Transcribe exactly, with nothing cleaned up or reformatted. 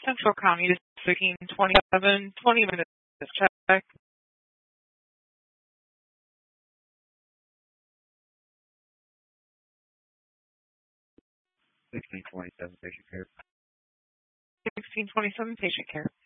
Central County to sixteen twenty-seven, twenty minutes check. sixteen twenty-seven patient care. sixteen twenty-seven patient care.